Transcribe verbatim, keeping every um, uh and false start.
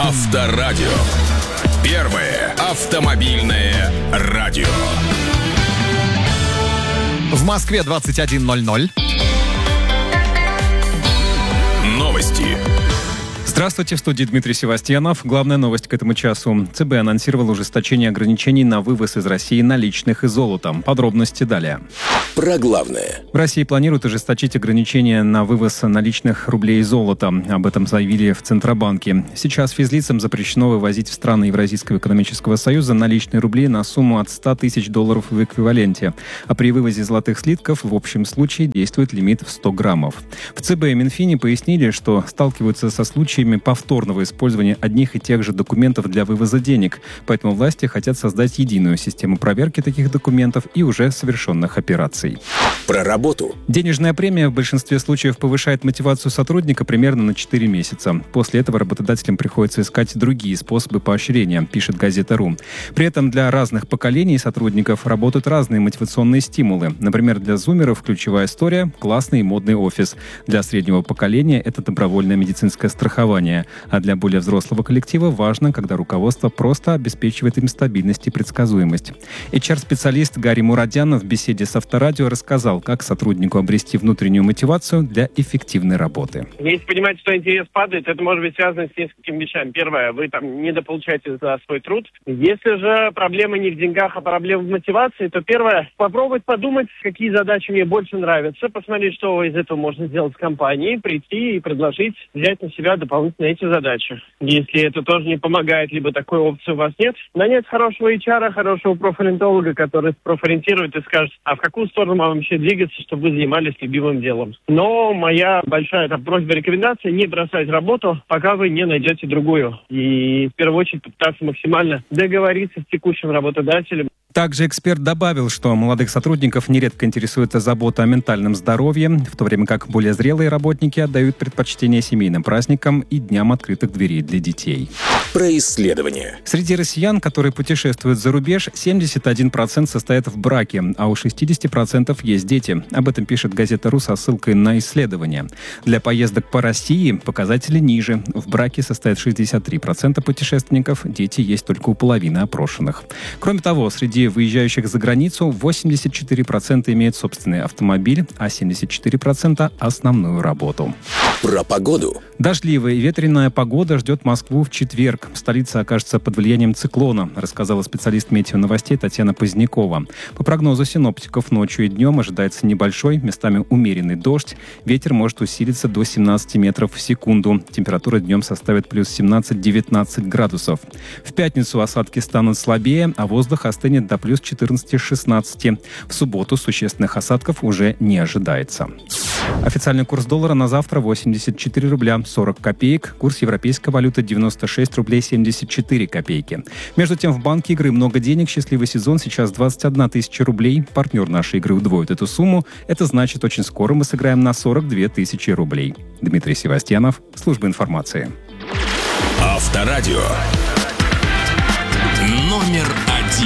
Авторадио. Первое автомобильное радио. В Москве двадцать один ноль ноль. Новости. Здравствуйте, в студии Дмитрий Севастьянов. Главная новость к этому часу. ЦБ анонсировал ужесточение ограничений на вывоз из России наличных и золота. Подробности далее. Про главное. В России планируют ужесточить ограничения на вывоз наличных рублей и золота. Об этом заявили в Центробанке. Сейчас физлицам запрещено вывозить в страны Евразийского экономического союза наличные рубли на сумму от ста тысяч долларов в эквиваленте. А при вывозе золотых слитков в общем случае действует лимит в сто граммов. В ЦБ и Минфине пояснили, что сталкиваются со случаями повторного использования одних и тех же документов для вывоза денег. Поэтому власти хотят создать единую систему проверки таких документов и уже совершенных операций. Про работу. Денежная премия в большинстве случаев повышает мотивацию сотрудника примерно на четыре месяца. После этого работодателям приходится искать другие способы поощрения, пишет газета РУ. При этом для разных поколений сотрудников работают разные мотивационные стимулы. Например, для зумеров ключевая история – классный и модный офис. Для среднего поколения это добровольное медицинское страхование. А для более взрослого коллектива важно, когда руководство просто обеспечивает им стабильность и предсказуемость. эйч ар-специалист Гарри Мурадян в беседе с Авторадио рассказал, как сотруднику обрести внутреннюю мотивацию для эффективной работы. Если понимаете, что интерес падает, это может быть связано с несколькими вещами. Первое, вы там недополучаете за свой труд. Если же проблема не в деньгах, а проблема в мотивации, то первое, попробовать подумать, какие задачи мне больше нравятся, посмотреть, что из этого можно сделать с компанией, прийти и предложить взять на себя дополнительно эти задачи. Если это тоже не помогает, либо такой опции у вас нет, нанять хорошего эйч ар, хорошего профориентолога, который профориентирует и скажет, а в какую сторону вам вообще двигаться, чтобы вы занимались любимым делом. Но моя большая там, просьба, рекомендация, не бросать работу, пока вы не найдете другую. И в первую очередь попытаться максимально договориться с текущим работодателем. Также эксперт добавил, что молодых сотрудников нередко интересует забота о ментальном здоровье, в то время как более зрелые работники отдают предпочтение семейным праздникам и дням открытых дверей для детей. Про исследования. Среди россиян, которые путешествуют за рубеж, семьдесят один процент состоят в браке, а у шестьдесят процентов есть дети. Об этом пишет газета РУ со ссылкой на исследования. Для поездок по России показатели ниже. В браке состоят шестьдесят три процента путешественников, дети есть только у половины опрошенных. Кроме того, среди выезжающих за границу восемьдесят четыре процента имеют собственный автомобиль, а семьдесят четыре процента основную работу. Про погоду. Дождливая и ветреная погода ждет Москву в четверг. Столица окажется под влиянием циклона, рассказала специалист метеоновостей Татьяна Позднякова. По прогнозу синоптиков, ночью и днем ожидается небольшой, местами умеренный дождь. Ветер может усилиться до семнадцати метров в секунду. Температура днем составит плюс семнадцать-девятнадцать градусов. В пятницу осадки станут слабее, а воздух остынет до плюс четырнадцати-шестнадцати. В субботу существенных осадков уже не ожидается. Официальный курс доллара на завтра восемьдесят четыре рубля сорок копеек. Курс европейской валюты девяносто шесть рублей семьдесят четыре копейки. Между тем, в банке игры много денег. Счастливый сезон сейчас двадцать одна тысяча рублей. Партнер нашей игры удвоит эту сумму. Это значит, очень скоро мы сыграем на сорок две тысячи рублей. Дмитрий Севастьянов, служба информации. Авторадио. Номер